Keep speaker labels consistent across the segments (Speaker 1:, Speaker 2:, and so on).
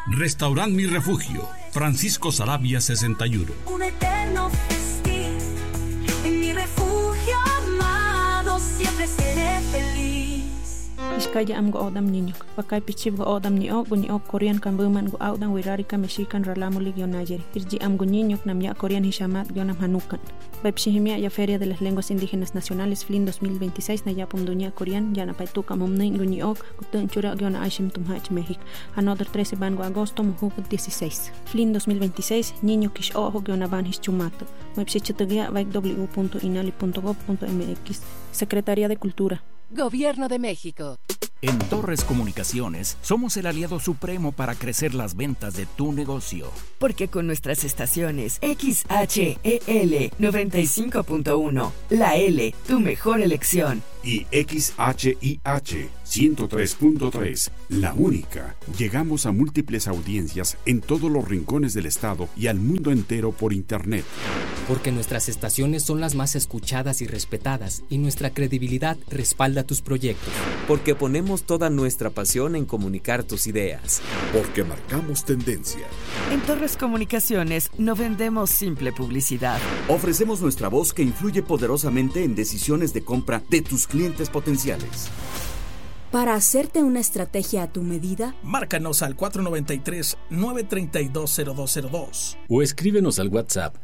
Speaker 1: Restaurant Mi Refugio, Francisco Saravia 61.
Speaker 2: Un eterno festín, en mi refugio amado siempre seré feliz.
Speaker 3: Iskaya am go odam niño, pakay pichib go odam ni o Korean kan buman go audan wirari ka mexican ralamo ligio nayeri. Irji am go niño nam ya Korean hishamat gionam hanukan. Baipshihimia ya Feria de las Lenguas Indígenas Nacionales FLIN 2026 na yapum dunia Korean ya na paituka mumnin guni ok kutun chura giona aishim tumhach México. Another 13 bango agosto mujuk 16. FLIN 2026 niño kish ojo giona ban hischumato. Baipshichitugia vaik w.inali.gov.mx. Secretaría de Cultura.
Speaker 4: Gobierno de México.
Speaker 5: En Torres Comunicaciones somos el aliado supremo para crecer las ventas de tu negocio.
Speaker 6: Porque con nuestras estaciones XHEL 95.1, la L, tu mejor elección.
Speaker 7: Y XHIH 103.3, la única. Llegamos a múltiples audiencias en todos los rincones del estado y al mundo entero por internet.
Speaker 8: Porque nuestras estaciones son las más escuchadas y respetadas y nuestra credibilidad respalda tus proyectos.
Speaker 9: Porque ponemos toda nuestra pasión en comunicar tus ideas.
Speaker 10: Porque marcamos tendencia.
Speaker 6: En Torres Comunicaciones no vendemos simple publicidad.
Speaker 11: Ofrecemos nuestra voz que influye poderosamente en decisiones de compra de tus clientes potenciales.
Speaker 12: Para hacerte una estrategia a tu medida,
Speaker 13: márcanos al 493-932-0202
Speaker 14: o escríbenos al WhatsApp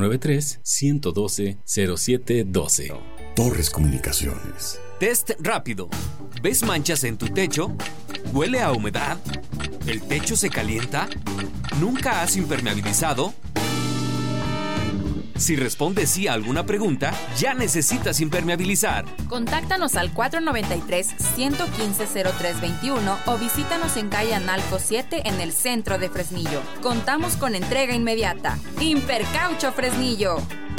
Speaker 14: 493-112-0712.
Speaker 10: Torres Comunicaciones.
Speaker 9: Test rápido. ¿Ves manchas en tu techo? ¿Huele a humedad? ¿El techo se calienta? ¿Nunca has impermeabilizado? Si respondes sí a alguna pregunta, ya necesitas impermeabilizar.
Speaker 15: Contáctanos al 493-115-0321 o visítanos en calle Analco 7 en el centro de Fresnillo. Contamos con entrega inmediata. Impercaucho Fresnillo.